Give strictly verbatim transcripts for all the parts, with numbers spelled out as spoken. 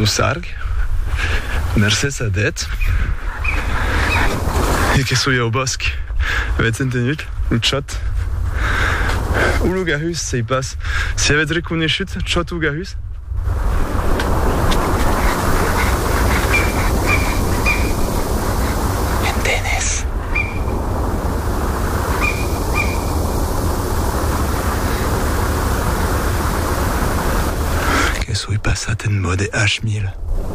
do sarg, mercés a det, e ket so ya o bosk, evet entenut, ou tchot. Ou lo garus, se pas, si evet rekonechut, tchot ou garus? Entenes. Que so passat en mode H mille.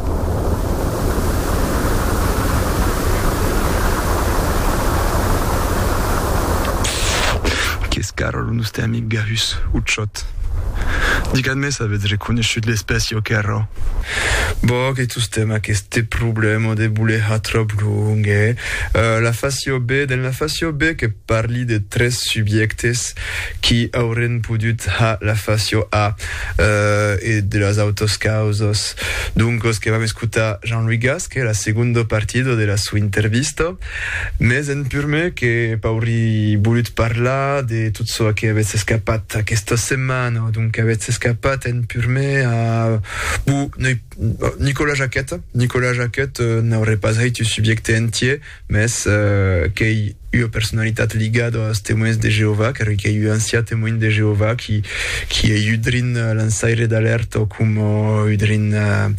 Carol nous c'était amic garus ou tchot. Dicadme ça veut dire reconnaître l'espèce yo carro. Bon, che tu stem che ste problema de boulet a trop lunge. Uh, la fascio B, dans la fascio B che parli de tres subjectes qui auren pudut ha la fascio A uh, e de las autos causos. Dunque, che vam escuta Jean-Louis Gas, che è la secondo partito della sua intervista, mais en pur me che pauri bulut parla de tutto ciò che avesse scappato questa settimana, dunque avesse scappato en pur me a bu noi Nicolas Jacquette. Nicolas Jacquette euh, n'aurait pas été subjecté entier, mais euh, qu'il y a une personnalité liée à ces témoins de Jéhovah, car il y a eu ancien témoin de Jéhovah qui, qui a eu drin lançaire d'alerte comme eu drin uh,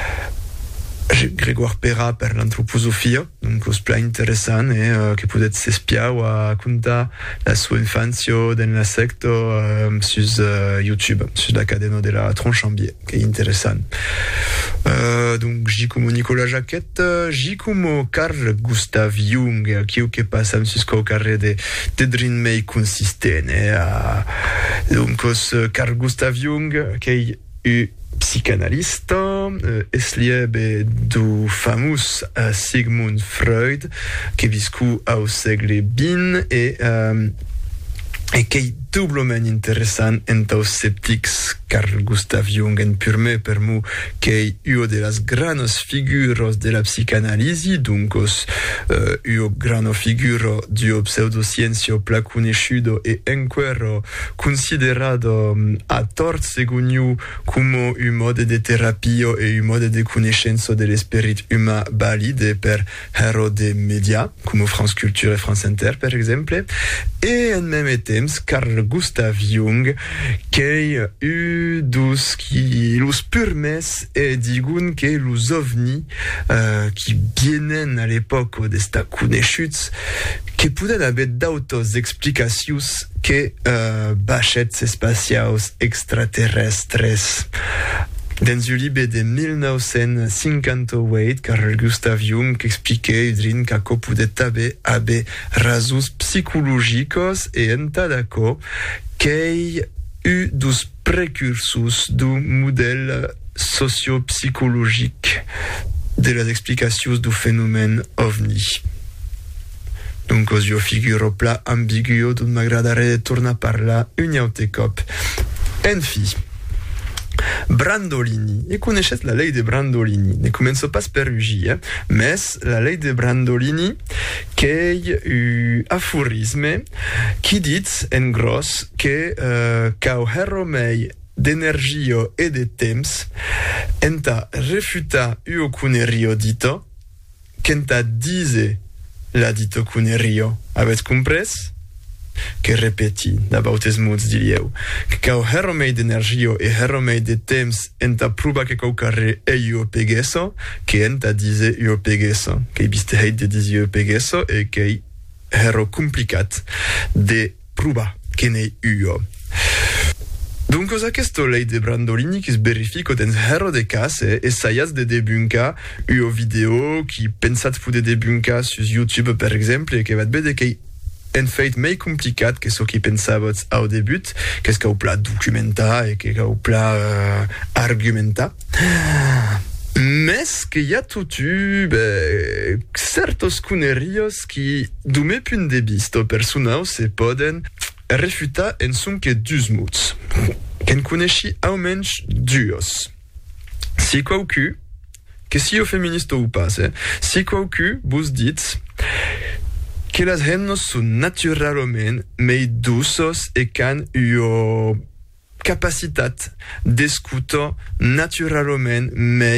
Grégoire Perra per l'antroposofia, donc un plan intéressant et uh, che potete s'espiare o racconta la sua infanzia nella secta uh, su uh, YouTube, sur la cadena de la Tronchambier, che è interessante. Uh, donc, j'y comme Nicolas Jacquette, j'y comme Carl Gustav Jung, qui che passa su sco carre de, de drin mei consistene. Uh, donc, Carl Gustav Jung, che è psychanalyste, euh, esliebe du famous uh, Sigmund Freud, che viscu au segle bin e um, e che è doublement interessant entaus sceptics Carl Gustav Jung en pur me per mu che è uno de las granos figuros de la psicanalisi, duncos uh, uno grano figuro dio pseudosciencio placunesciudo e enquero considerato um, a tort seguniu como un mode de terapio e un mode de conoscenza dell'esprit humain valide per hero de media, como France Culture e France Inter, per exemple, e en même temps Carl Gustav Jung che u dus qui los purmes e digun che los ovni uh, qui vienen a l'époque d'esta conesciuts che puden haver d'autos explicacius che uh, bachets espaciaus extraterrestres. Dans un livre de dix-neuf cinquante-huit, Carl Gustav Jung expliquait udrin kako podet haver haver rasus psicologicos e entadaco qu'ei u dus precursus du model socio-psychologique de las explications du phénomène ovni. Donc, os io figuro pla ambiguo d'un m'agradare de tornar a parlar un aute cop. En fi, Brandolini, e conoscete la lei de Brandolini, ne comenzo pas per ugi, eh? Mes la lei de Brandolini che è un aforisme che dit en gros che uh, cau heromei d'energio e de temps enta refuta uo cunerio dito che enta dize la dito cunerio. Avete compres? Che repeti, da bautes mods dilieu, che cau heromei d'energio e heromei de temps enta pruba che cau carre e io pegeso, che enta dize io pegeso, che biste heit de dize io pegeso e che hero complicat de pruba che ne io. Donc, cosa questo lei de Brandolini qui verifico den hero de case e saias de debunca io video qui pensat pude debunca su YouTube, per exemple, e che vat bede che en fait mai complicat que ce qui pensavot au début, qu'est-ce qu'au plat documenta et qu'au plat uh, argumenta. Mais que y a tutu be, certos cunerios qui dume pun de bisto personau se poden refuta en sun que dus muts. Ken cunesci aumench duos. Si quaucu, que si o feministo ou pas, eh? Si quaucu bus dits que las gennos sunt naturalment mei dusos e can io capacitat d'escuto naturalment mei